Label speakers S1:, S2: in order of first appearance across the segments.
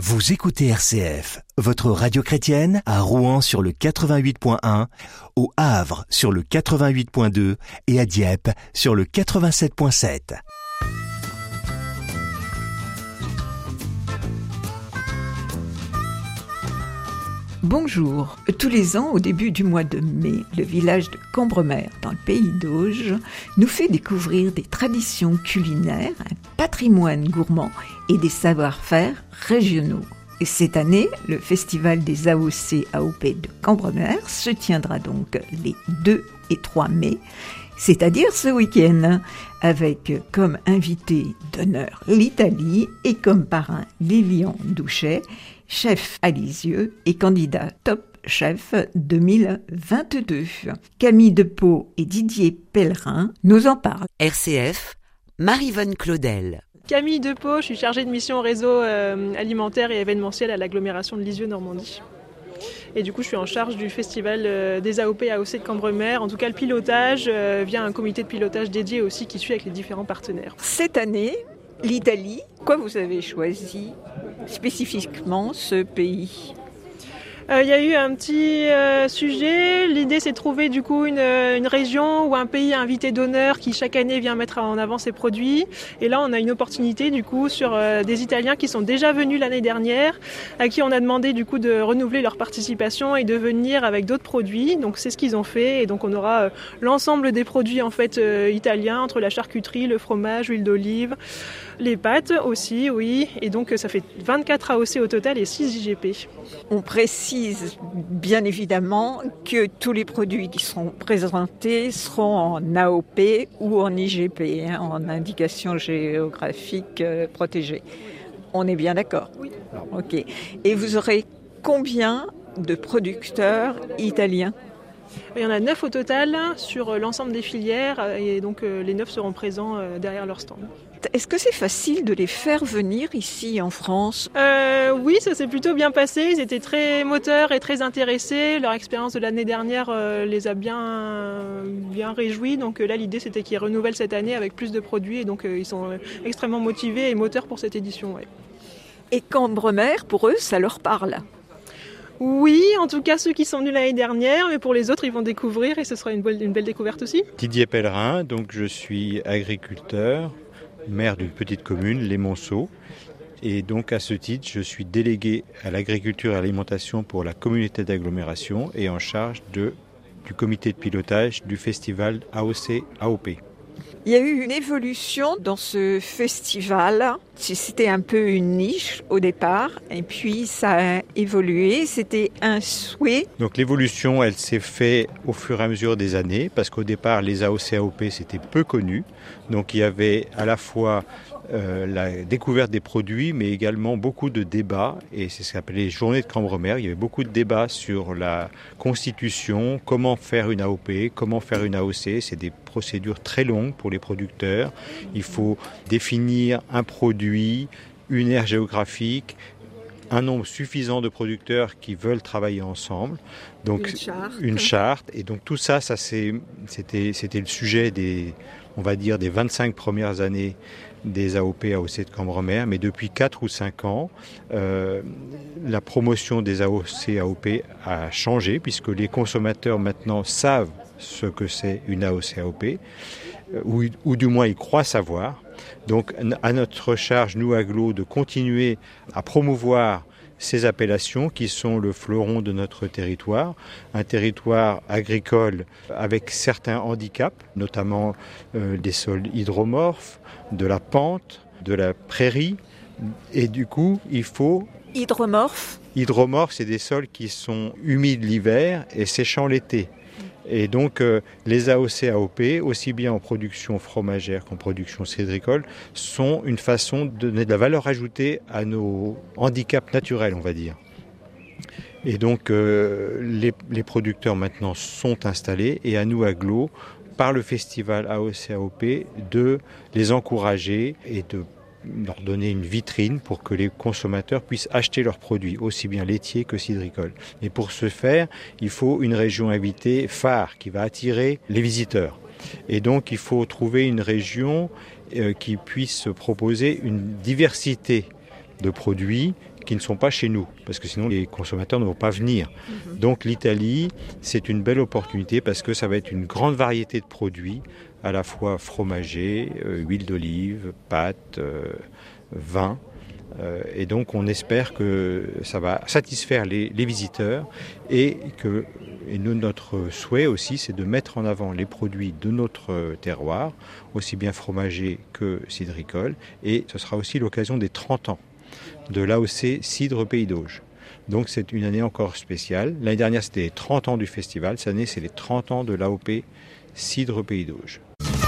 S1: Vous écoutez RCF, votre radio chrétienne, à Rouen sur le 88.1, au Havre sur le 88.2 et à Dieppe sur le 87.7.
S2: Bonjour. Tous les ans, au début du mois de mai, le village de Cambremer, dans le pays d'Auge, nous fait découvrir des traditions culinaires, un patrimoine gourmand et des savoir-faire régionaux. Et cette année, le festival des AOC/AOP de Cambremer se tiendra donc les 2 et 3 mai, c'est-à-dire ce week-end, avec comme invité d'honneur l'Italie et comme parrain Lilian Douchet, chef à Lisieux et candidat Top Chef 2022. Camille Depot et Didier Pellerin nous en parlent.
S3: RCF, Marie-Vonne Claudel.
S4: Camille Depot, je suis chargée de mission réseau alimentaire et événementiel à l'agglomération de Lisieux-Normandie. Et du coup, je suis en charge du festival des AOP/AOC de Cambremer, en tout cas le pilotage, via un comité de pilotage dédié aussi qui suit avec les différents partenaires.
S2: Cette année, l'Italie, pourquoi vous avez choisi spécifiquement ce pays ?
S4: Il y a eu un petit sujet. L'idée, c'est de trouver du coup une région ou un pays invité d'honneur qui chaque année vient mettre en avant ses produits. Et là, on a une opportunité du coup sur des Italiens qui sont déjà venus l'année dernière, à qui on a demandé du coup de renouveler leur participation et de venir avec d'autres produits. Donc c'est ce qu'ils ont fait. Et donc on aura l'ensemble des produits en fait italiens, entre la charcuterie, le fromage, l'huile d'olive, les pâtes aussi, oui. Et donc ça fait 24 AOC au total et 6 IGP.
S2: On précise bien évidemment que tous les produits qui seront présentés seront en AOP ou en IGP, en indication géographique protégée. On est bien d'accord ?
S4: Oui.
S2: Ok. Et vous aurez combien de producteurs italiens ?
S4: Il y en a 9 au total sur l'ensemble des filières et donc les 9 seront présents derrière leur stand.
S2: Est-ce que c'est facile de les faire venir ici en France ?
S4: Oui, ça s'est plutôt bien passé. Ils étaient très moteurs et très intéressés. Leur expérience de l'année dernière les a bien réjouis. Donc là, l'idée, c'était qu'ils renouvellent cette année avec plus de produits. Et donc, ils sont extrêmement motivés et moteurs pour cette édition. Ouais.
S2: Et Cambremer, pour eux, ça leur parle ?
S4: Oui, en tout cas ceux qui sont venus l'année dernière, mais pour les autres, ils vont découvrir et ce sera une belle découverte aussi.
S5: Didier Pellerin, donc je suis agriculteur, maire d'une petite commune, Les Monceaux. Et donc à ce titre, je suis délégué à l'agriculture et à l'alimentation pour la communauté d'agglomération et en charge du comité de pilotage du festival AOC/AOP.
S2: Il y a eu une évolution dans ce festival. C'était un peu une niche au départ, et puis ça a évolué. C'était un souhait.
S5: Donc l'évolution, elle s'est faite au fur et à mesure des années, parce qu'au départ, les AOC/AOP, c'était peu connu. Donc il y avait à la fois la découverte des produits, mais également beaucoup de débats, et c'est ce qu'on appelait les journées de Cambremer. Il y avait beaucoup de débats sur la constitution, comment faire une AOP, comment faire une AOC. C'est des procédures très longues pour les producteurs. Il faut définir un produit, une aire géographique, un nombre suffisant de producteurs qui veulent travailler ensemble. Donc une charte. Et donc tout ça, c'était le sujet des 25 premières années des AOP/AOC de Cambremer, mais depuis 4 ou 5 ans, la promotion des AOC/AOP a changé, puisque les consommateurs maintenant savent ce que c'est une AOC/AOP, ou du moins ils croient savoir. Donc à notre charge, nous Agglo, de continuer à promouvoir ces appellations qui sont le fleuron de notre territoire, un territoire agricole avec certains handicaps, notamment des sols hydromorphes, de la pente, de la prairie, et du coup il faut...
S2: Hydromorphes,
S5: c'est des sols qui sont humides l'hiver et séchants l'été. Et donc les AOC/AOP, aussi bien en production fromagère qu'en production cédricole, sont une façon de donner de la valeur ajoutée à nos handicaps naturels, on va dire. Et donc les producteurs maintenant sont installés, et à nous Agglo, par le festival AOC/AOP, de les encourager et de leur donner une vitrine pour que les consommateurs puissent acheter leurs produits, aussi bien laitiers que cidricoles. Et pour ce faire, il faut une région invitée phare qui va attirer les visiteurs. Et donc il faut trouver une région qui puisse proposer une diversité de produits qui ne sont pas chez nous, parce que sinon les consommateurs ne vont pas venir. Donc l'Italie, c'est une belle opportunité parce que ça va être une grande variété de produits, à la fois fromagers, huile d'olive, pâtes, vin. Et donc on espère que ça va satisfaire les visiteurs et notre souhait aussi, c'est de mettre en avant les produits de notre terroir, aussi bien fromagers que cidricoles. Et ce sera aussi l'occasion des 30 ans de l'AOC Cidre Pays d'Auge. Donc c'est une année encore spéciale. L'année dernière, c'était les 30 ans du festival. Cette année, c'est les 30 ans de l'AOP Cidre Pays d'Auge.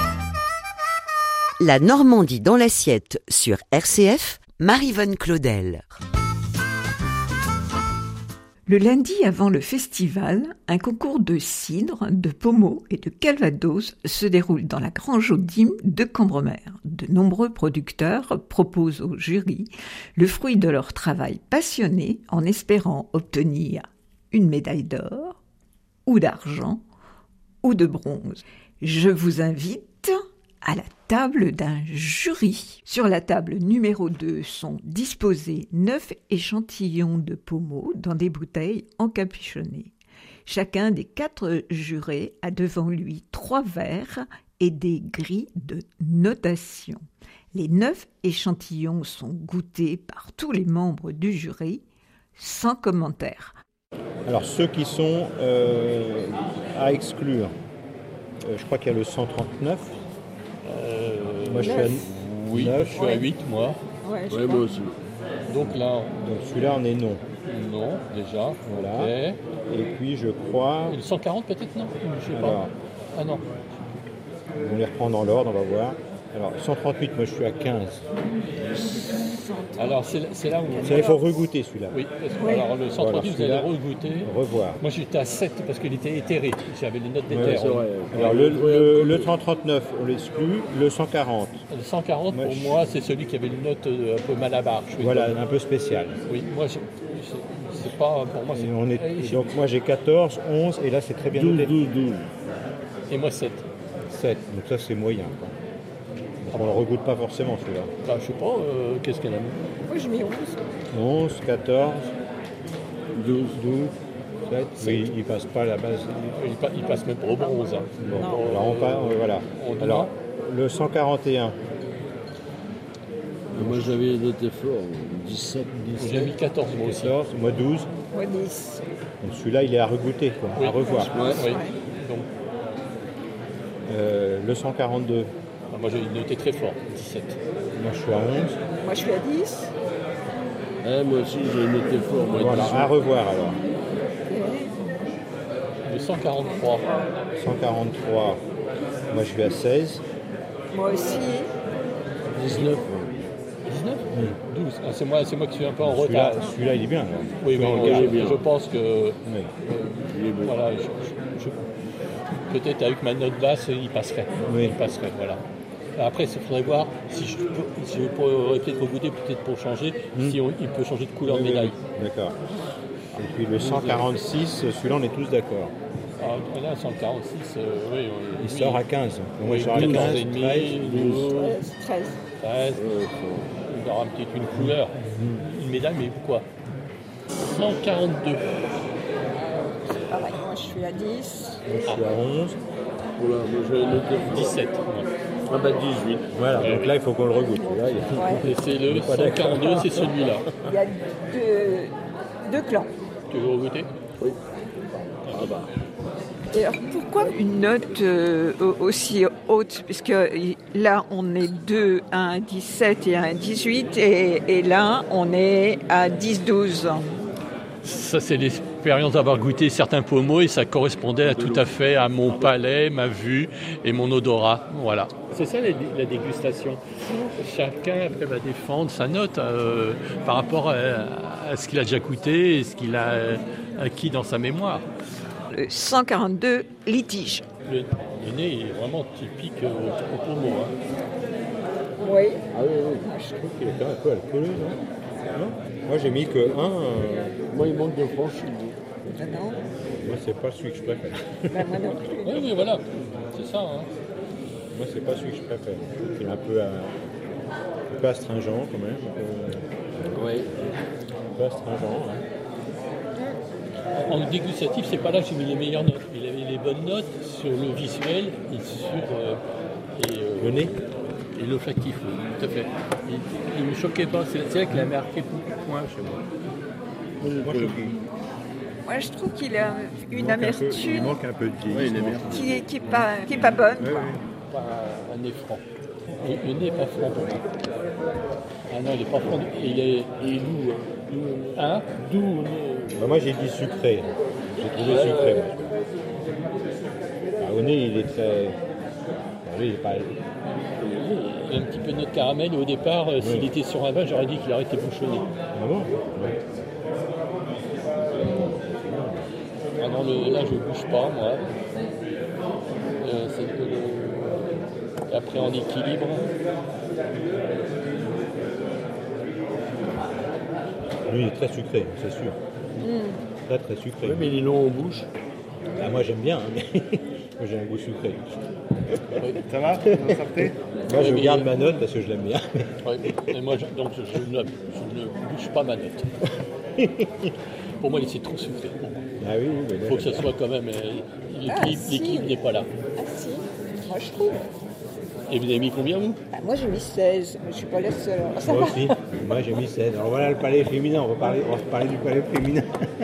S3: La Normandie dans l'assiette sur RCF, Marie-Vonne Claudel.
S2: Le lundi avant le festival, un concours de cidre, de pommeau et de calvados se déroule dans la Grange aux Dîmes de Cambremer. De nombreux producteurs proposent au jury le fruit de leur travail passionné en espérant obtenir une médaille d'or ou d'argent ou de bronze. Je vous invite à la table d'un jury. Sur la table numéro 2 sont disposés 9 échantillons de pommeau dans des bouteilles encapuchonnées. Chacun des 4 jurés a devant lui 3 verres et des grilles de notation. Les 9 échantillons sont goûtés par tous les membres du jury sans commentaire.
S5: Alors ceux qui sont à exclure, je crois qu'il y a le 139. Moi je suis à 9,
S6: je suis à 8 moi.
S7: Ouais,
S6: moi aussi. Donc là,
S5: celui-là on est non.
S6: Non, déjà.
S5: Voilà.
S6: Okay.
S5: Et puis je crois.
S6: Et le 140 peut-être non. Je sais pas.
S5: Alors,
S6: ah non.
S5: On les reprend dans l'ordre, on va voir. Alors 138, moi je suis à 15.
S6: Alors c'est là où...
S5: Il faut regoûter celui-là.
S6: Oui, alors le 138 vous allez regoûter.
S5: Revoir.
S6: Moi j'étais à 7 parce qu'il était éthéré, j'avais les notes d'éther.
S5: Alors le 139 on l'exclut, le 140.
S6: Le 140 pour moi c'est celui qui avait une note un peu malabar.
S5: Voilà, un peu spécial.
S6: Oui, moi c'est pas... Pour moi c'est...
S5: Donc moi j'ai 14, 11 et là c'est très bien noté.
S6: 12. Et moi 7.
S5: 7, donc ça c'est moyen. Quoi. On ne le regoute pas forcément celui-là.
S6: Bah, je sais pas, qu'est-ce qu'elle a mis?
S7: Moi je mets 11.
S5: 11, 14, 12, 7. Oui, il passe pas à la base.
S6: Il passe même pas au bronze. Hein.
S5: Bon, alors voilà. Alors, le 141.
S8: Moi j'avais noté fort, 17.
S6: J'ai mis 14 moi aussi.
S5: 14, moi 12.
S7: Moi 10.
S5: Donc celui-là il est à regoûter, quoi,
S6: oui.
S5: à revoir.
S6: Oui. Donc.
S5: Le 142.
S6: Moi j'ai noté très fort, 17.
S5: Moi je suis à 11.
S7: Moi je suis à 10.
S8: Moi aussi j'ai noté fort. Moi,
S5: voilà,
S8: 18.
S5: à revoir alors.
S6: Le 143.
S5: 143. Moi je suis à 16.
S7: Moi aussi.
S8: 19.
S6: 19 12. Ah, c'est moi qui suis un peu en retard.
S5: Celui-là il est bien. Là.
S6: Oui, mais je pense que...
S5: Oui.
S6: Voilà, peut-être avec ma note basse, il passerait.
S5: Oui.
S6: Il passerait, voilà. Après, il faudrait voir si je pourrais peut-être regoûter, peut-être pour changer, si il peut changer de couleur de médaille.
S5: D'accord. Et puis le 146, celui-là, on est tous d'accord.
S6: Ah, là, 146, oui.
S5: Il sort à 15. Donc
S6: oui, 14 et demi, 12,
S7: 13.
S6: 13. Il aura peut-être une couleur, une médaille, mais pourquoi 142.
S7: Pareil, moi je suis à 10.
S5: Moi, je suis à 11.
S8: Voilà, moi j'avais noté
S6: 17.
S8: Ah bah 18.
S5: Voilà, donc là, il faut qu'on le regoute. Là,
S6: Et c'est le 142, c'est celui-là.
S7: Il y a deux clans.
S6: Tu veux regoûter?
S8: Oui. Ah bah.
S2: Et alors pourquoi une note aussi haute? Puisque là on est deux, un à 17 et un à 18 et là on est à 10-12.
S6: Ça c'est l'expérience d'avoir goûté certains pommeaux et ça correspondait tout à fait à mon palais, ma vue et mon odorat. Voilà. C'est ça la dégustation. Chacun après va défendre sa note par rapport à ce qu'il a déjà goûté et ce qu'il a acquis dans sa mémoire.
S2: Le 142 litige.
S6: Le nez est vraiment typique au pommeau. Hein.
S7: Oui.
S5: Ah oui. Je trouve qu'il est un peu alcooleux, non? Moi j'ai mis que 1.
S8: Moi il manque de franchise.
S7: Non.
S5: Moi c'est pas celui que je préfère.
S7: Moi non plus.
S6: Oui, voilà. C'est ça. Hein.
S5: Moi c'est pas celui que je préfère. Il est un peu astringent quand même.
S8: Oui. peu astringent.
S6: En dégustatif, c'est pas là que j'ai mis les meilleures notes. Il avait les bonnes notes sur le visuel et sur
S8: Le nez.
S6: et l'olfactif, oui, tout à fait. Il ne me choquait pas. C'est vrai qu'il a marqué beaucoup de points chez moi.
S7: Moi, je trouve qu'il a une amertume
S5: Il manque un peu de vieillissement.
S7: qui est pas bonne. Quoi.
S6: Pas un nez franc. Le nez n'est pas franc pour moi. Ah non, il n'est pas franc. Il est doux. Hein doux.
S5: Moi j'ai dit sucré. J'ai trouvé sucré. Au nez il est très... Lui, il est pas...
S6: Il a un petit peu de note caramel et au départ, s'il était sur un vin, j'aurais dit qu'il aurait été bouchonné.
S5: Ah bon?
S6: Ah non, là je ne bouge pas, moi. Et après en équilibre.
S5: Lui il est très sucré, c'est sûr. Très très sucré.
S8: Oui, mais il est long en bouche.
S5: Ah, moi j'aime bien, mais moi j'ai un goût sucré.
S8: Ça va? Vous sortez?
S5: Moi je garde ma note parce que je l'aime bien.
S6: Ouais, et moi, donc, je ne bouge pas ma note. Pour moi, c'est trop sucré.
S5: Ah oui, oui.
S6: Il faut que ça soit quand même... l'équilibre n'est pas là.
S7: Ah si, moi je trouve.
S6: Et vous avez mis combien, vous?
S7: Moi j'ai mis 16, mais je suis pas la seule. Alors, ça
S5: Moi
S7: va.
S5: aussi, moi j'ai mis 16. Alors voilà le palais féminin, on va parler du palais féminin.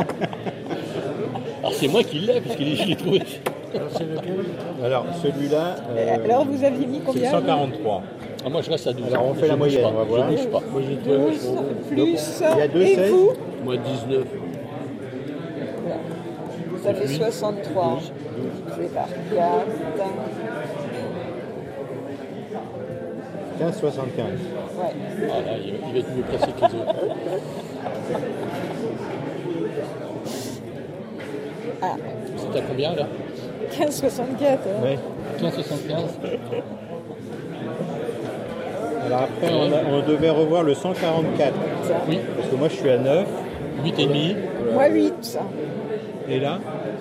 S6: Alors c'est moi qui l'ai, parce que je l'ai trouvé.
S5: Alors celui-là,
S7: Alors vous aviez mis
S5: c'est
S7: combien?
S5: 143.
S6: Ah, moi je reste à 12.
S5: Alors on fait la moyenne, on va voir.
S6: Je ne bouge pas.
S8: Moi j'ai
S7: 12 plus.
S5: Il y a deux
S7: Et
S5: 16.
S7: vous?
S8: Moi 19.
S7: Ça fait 63. Je vais par 4.
S5: 15,75.
S7: Ouais.
S6: Ah là, il va être mieux placé que les autres.
S7: Ah,
S6: C'est à combien là?
S7: 15,64.
S5: Ouais.
S6: 15,75.
S5: Alors après on devait revoir le 144.
S6: Oui,
S5: Parce que moi je suis à 9.
S6: 8,5.
S7: Moi 8, ça.
S5: Et là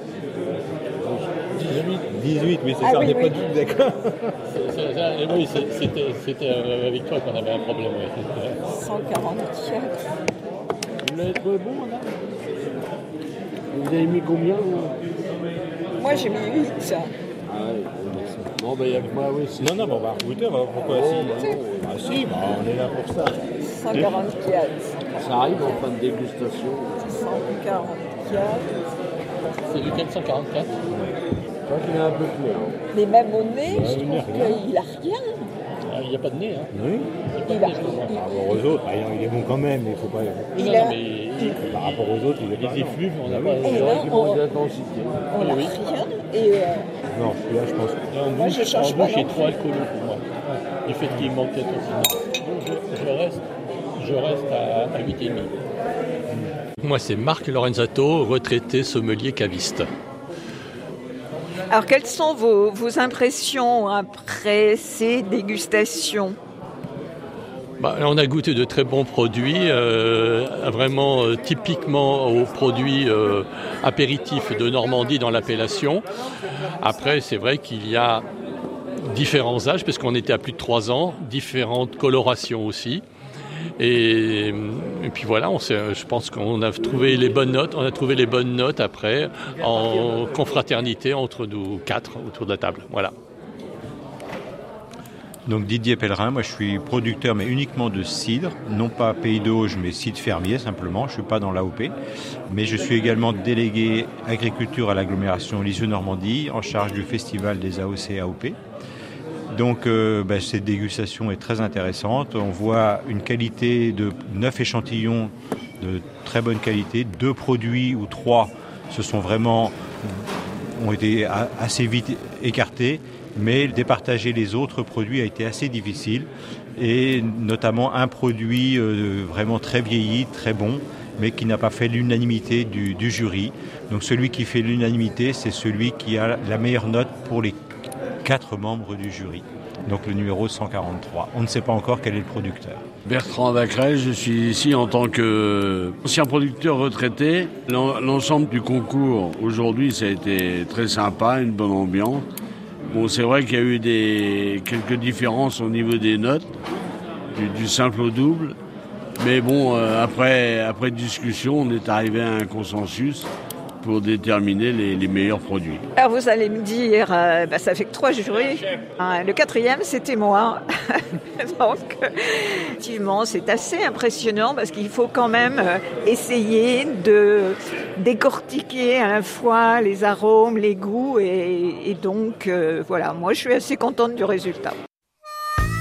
S5: 18, mais c'est
S7: Ah
S5: ça,
S7: oui,
S5: on n'est
S7: oui.
S5: pas tous d'accord.
S6: Oui, c'était avec toi qu'on avait un problème. Ouais.
S7: 144.
S8: Vous l'avez trouvé bon, là? Vous avez mis combien, vous?
S7: Moi j'ai mis 8.
S8: Ah oui, bon, ben il y a que moi, oui. C'est...
S5: Non, bon, on va goûter, pourquoi si? Ah si, on est là pour ça.
S7: 144.
S8: Ça arrive en fin de dégustation.
S7: 144.
S6: C'est lequel 144?
S8: Je crois qu'il est un peu clair.
S7: Mais même au nez, je
S5: il
S7: trouve
S5: n'y a rien.
S7: qu'il a rien.
S6: Il n'y a pas de nez. Hein.
S5: Oui.
S6: Il n'y a pas de nez pour moi.
S7: Il-
S5: Par rapport aux autres, il est bon quand même, mais il faut pas...
S7: Il
S6: Non,
S7: a-
S6: non, mais
S5: Par rapport aux autres, il est pas...
S6: les effluves, on n'a
S5: Ah
S6: pas...
S5: oui.
S7: Et là,
S8: Il manque d'intensité.
S7: on n'a
S6: Oui.
S7: rien. Et
S5: Non, celui-là, je pense...
S6: Là, en
S7: Moi,
S6: bouche,
S7: je change
S6: en
S7: pas
S6: bouche, il est
S7: non
S6: trop alcooleux pour moi. Du fait qu'il manque d'intensité. Donc je reste à 8,5. Moi, c'est Marc Lorenzato, retraité sommelier caviste.
S7: alors, quelles sont vos impressions après ces dégustations?
S6: On a goûté de très bons produits, vraiment typiquement aux produits apéritifs de Normandie dans l'appellation. Après, c'est vrai qu'il y a différents âges, parce qu'on était à plus de 3 ans, différentes colorations aussi. Et puis voilà, je pense qu'on a trouvé les bonnes notes. On a trouvé les bonnes notes après, en confraternité entre nous 4 autour de la table. Voilà.
S5: Donc Didier Pellerin, moi je suis producteur mais uniquement de cidre, non pas Pays d'Auge mais cidre fermier simplement, je ne suis pas dans l'AOP, mais je suis également délégué agriculture à l'agglomération Lisieux-Normandie en charge du festival des AOC AOP. Donc cette dégustation est très intéressante, on voit une qualité de 9 échantillons de très bonne qualité, 2 produits ou 3 ont été assez vite écartés. Mais départager les autres produits a été assez difficile, et notamment un produit vraiment très vieilli, très bon, mais qui n'a pas fait l'unanimité du jury. Donc celui qui fait l'unanimité, c'est celui qui a la meilleure note pour les 4 membres du jury. Donc le numéro 143. On ne sait pas encore quel est le producteur.
S8: Bertrand Dacrel, je suis ici en tant qu'ancien producteur retraité. L'ensemble du concours, aujourd'hui, ça a été très sympa, une bonne ambiance. Bon, c'est vrai qu'il y a eu quelques différences au niveau des notes, du simple au double. Mais bon, après discussion, on est arrivé à un consensus pour déterminer les meilleurs produits.
S2: Alors vous allez me dire, ça fait que 3 jurés. Le 4e, c'était moi. Donc, effectivement, c'est assez impressionnant parce qu'il faut quand même essayer de décortiquer à la fois les arômes, les goûts. Et donc, voilà, moi je suis assez contente du résultat.